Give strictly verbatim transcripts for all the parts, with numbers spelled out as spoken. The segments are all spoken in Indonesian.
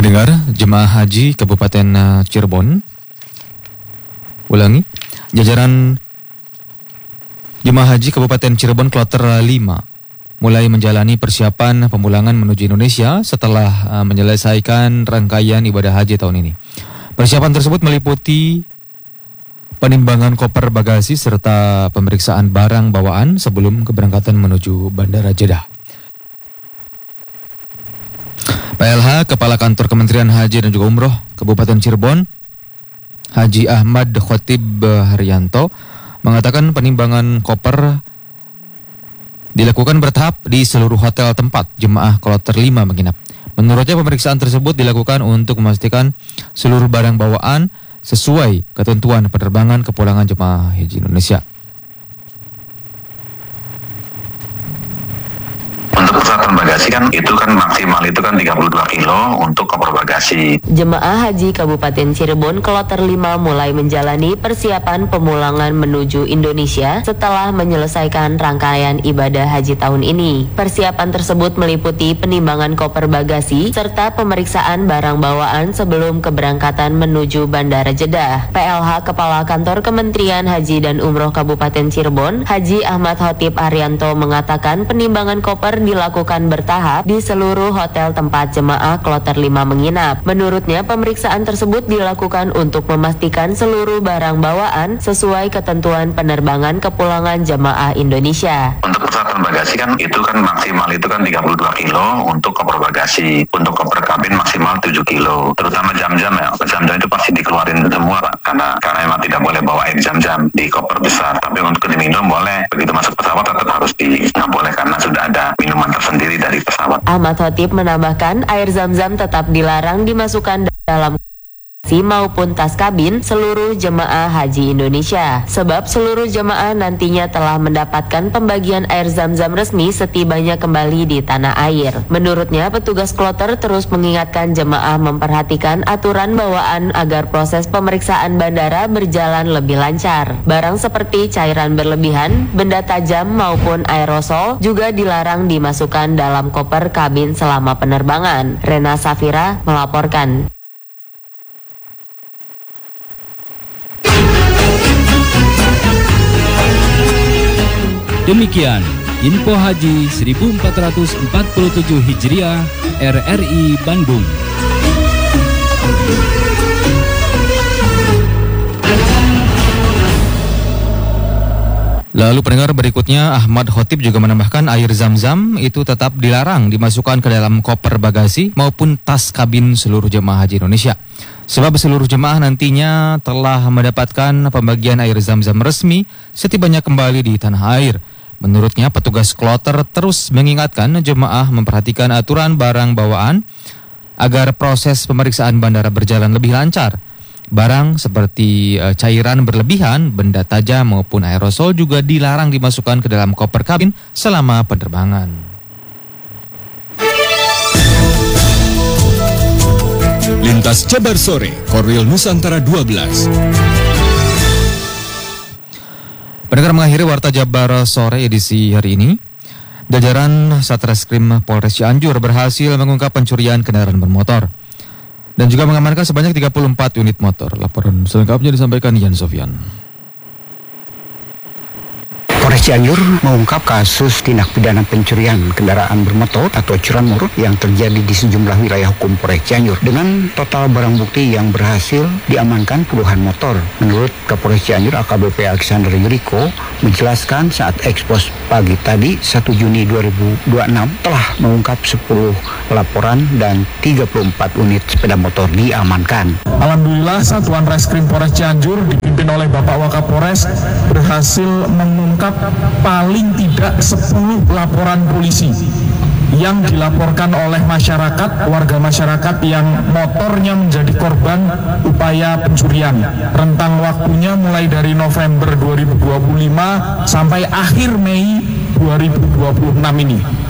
Pendengar, jemaah haji Kabupaten Cirebon, ulangi, jajaran jemaah haji Kabupaten Cirebon Kloter lima mulai menjalani persiapan pemulangan menuju Indonesia setelah uh, menyelesaikan rangkaian ibadah haji tahun ini. Persiapan tersebut meliputi penimbangan koper bagasi serta pemeriksaan barang bawaan sebelum keberangkatan menuju Bandara Jeddah. P L H Kepala Kantor Kementerian Haji dan juga Umroh Kabupaten Cirebon, Haji Ahmad Khotib Haryanto, mengatakan penimbangan koper dilakukan bertahap di seluruh hotel tempat jemaah Kloter lima menginap. Menurutnya pemeriksaan tersebut dilakukan untuk memastikan seluruh barang bawaan sesuai ketentuan penerbangan kepulangan jemaah haji Indonesia. Untuk persyaratan bagasi kan itu kan maksimal itu kan tiga puluh dua kilo untuk koper bagasi. Jemaah Haji Kabupaten Cirebon Kloter lima mulai menjalani persiapan pemulangan menuju Indonesia setelah menyelesaikan rangkaian ibadah haji tahun ini. Persiapan tersebut meliputi penimbangan koper bagasi serta pemeriksaan barang bawaan sebelum keberangkatan menuju Bandara Jeddah. P L H Kepala Kantor Kementerian Haji dan Umroh Kabupaten Cirebon, Haji Ahmad Khotib Haryanto, mengatakan penimbangan koper dilakukan bertahap di seluruh hotel tempat jemaah Kloter lima menginap. Menurutnya, pemeriksaan tersebut dilakukan untuk memastikan seluruh barang bawaan sesuai ketentuan penerbangan kepulangan jemaah Indonesia. Untuk persyaratan bagasi kan itu kan maksimal itu kan tiga puluh dua kilo untuk koper bagasi. Untuk koper kabin maksimal tujuh kilo. Terutama jam-jam ya. Jam-jam itu pasti dikeluarin semua Pak. Karena karena memang tidak boleh bawa air jam-jam di koper besar. Tapi untuk diminum boleh. Begitu masuk pesawat tetap harus di nggak boleh karena sudah ada minuman tersendiri dari pesawat. Ahmad Khotib menambahkan air zam-zam tetap dilarang dimasukkan dalam maupun tas kabin seluruh jemaah haji Indonesia. Sebab seluruh jemaah nantinya telah mendapatkan pembagian air zam-zam resmi setibanya kembali di tanah air. Menurutnya, petugas kloter terus mengingatkan jemaah memperhatikan aturan bawaan agar proses pemeriksaan bandara berjalan lebih lancar. Barang seperti cairan berlebihan, benda tajam maupun aerosol juga dilarang dimasukkan dalam koper kabin selama penerbangan. Rena Safira melaporkan. Demikian info haji seribu empat ratus empat puluh tujuh Hijriah R R I Bandung. Lalu pendengar, berikutnya Ahmad Khotib juga menambahkan air zam-zam itu tetap dilarang dimasukkan ke dalam koper bagasi maupun tas kabin seluruh jemaah haji Indonesia. Sebab seluruh jemaah nantinya telah mendapatkan pembagian air zam-zam resmi setibanya kembali di tanah air. Menurutnya, petugas kloter terus mengingatkan jemaah memperhatikan aturan barang bawaan agar proses pemeriksaan bandara berjalan lebih lancar. Barang seperti e, cairan berlebihan, benda tajam maupun aerosol juga dilarang dimasukkan ke dalam koper kabin selama penerbangan. Lintas Jabar Sore, Korwil Nusantara dua belas. Pendengar, mengakhiri Warta Jabar Sore edisi hari ini, jajaran Satreskrim Polres Cianjur berhasil mengungkap pencurian kendaraan bermotor dan juga mengamankan sebanyak tiga puluh empat unit motor. Laporan selengkapnya disampaikan Yan Sofyan. Polres Cianjur mengungkap kasus tindak pidana pencurian kendaraan bermotor atau curanmor yang terjadi di sejumlah wilayah hukum Polres Cianjur dengan total barang bukti yang berhasil diamankan puluhan motor. Menurut Kapolres Cianjur A K B P Alexander Yuriko menjelaskan saat ekspos pagi tadi satu Juni dua ribu dua puluh enam telah mengungkap sepuluh laporan dan tiga puluh empat unit sepeda motor diamankan. Alhamdulillah Satuan Reskrim Polres Cianjur dipimpin oleh Bapak Wakapolres berhasil mengungkap paling tidak sepuluh laporan polisi yang dilaporkan oleh masyarakat, warga masyarakat yang motornya menjadi korban upaya pencurian. Rentang waktunya mulai dari November dua ribu dua puluh lima sampai akhir Mei dua ribu dua puluh enam ini.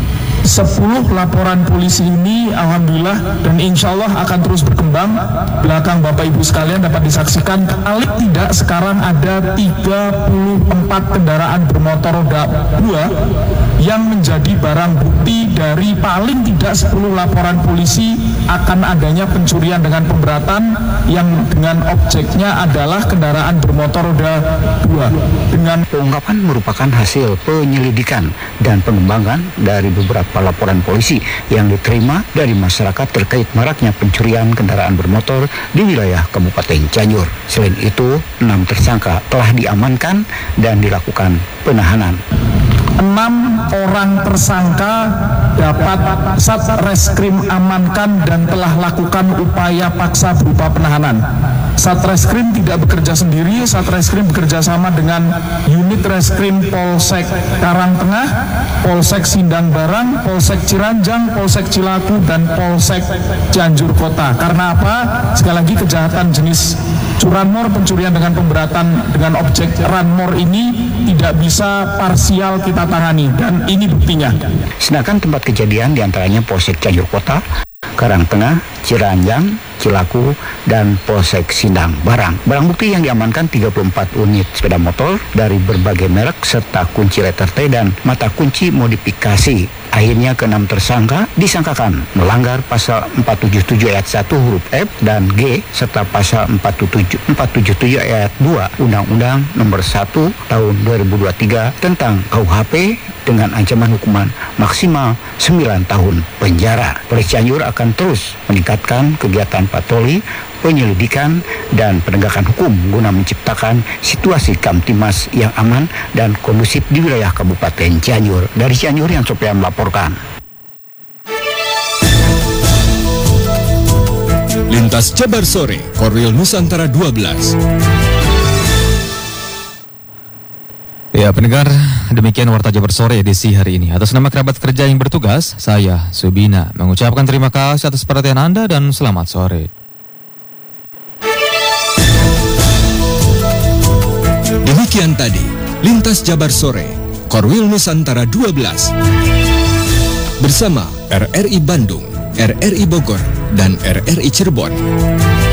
sepuluh laporan polisi ini alhamdulillah dan insya Allah akan terus berkembang. Belakang Bapak Ibu sekalian dapat disaksikan paling tidak sekarang ada tiga puluh empat kendaraan bermotor roda dua yang menjadi barang bukti dari paling tidak sepuluh laporan polisi akan adanya pencurian dengan pemberatan yang dengan objeknya adalah kendaraan bermotor roda dua. Dengan pengungkapan merupakan hasil penyelidikan dan pengembangan dari beberapa laporan polisi yang diterima dari masyarakat terkait maraknya pencurian kendaraan bermotor di wilayah Kabupaten Cianjur. Selain itu, enam tersangka telah diamankan dan dilakukan penahanan. Enam orang tersangka dapat Satreskrim amankan dan telah lakukan upaya paksa berupa penahanan. Satreskrim tidak bekerja sendiri, Satreskrim bekerja sama dengan unit Reskrim Polsek Karangtengah, Polsek Sindang Barang, Polsek Ciranjang, Polsek Cilaku, dan Polsek Cianjur Kota. Karena apa? Sekali lagi kejahatan jenis curanmor, pencurian dengan pemberatan dengan objek ranmor ini tidak bisa parsial kita tangani dan ini buktinya. Sedangkan tempat kejadian diantaranya Polsek Cianjur Kota, Karangtengah, Ciranjang, Cilaku, dan Polsek Sindang Barang. Barang bukti yang diamankan tiga puluh empat unit sepeda motor dari berbagai merek serta kunci letter T dan mata kunci modifikasi. Akhirnya keenam tersangka disangkakan melanggar pasal empat tujuh tujuh ayat satu huruf F dan G serta pasal empat tujuh tujuh ayat dua Undang-Undang Nomor satu Tahun dua ribu dua puluh tiga tentang K U H P dengan ancaman hukuman maksimal sembilan tahun penjara. Polres Cianjur akan terus meningkatkan kegiatan patroli, penyelidikan, dan penegakan hukum guna menciptakan situasi Kamtimas yang aman dan kondusif di wilayah Kabupaten Cianjur. Dari Cianjur, yang Sopian melaporkan. Lintas Jabar Sore, Korwil Nusantara dua belas. Ya pendengar, demikian Warta Jabar Sore edisi hari ini. Atas nama kerabat kerja yang bertugas, saya Subina mengucapkan terima kasih atas perhatian Anda dan selamat sore. Demikian tadi, Lintas Jabar Sore, Korwil Nusantara dua belas. Bersama R R I Bandung, R R I Bogor, dan R R I Cirebon.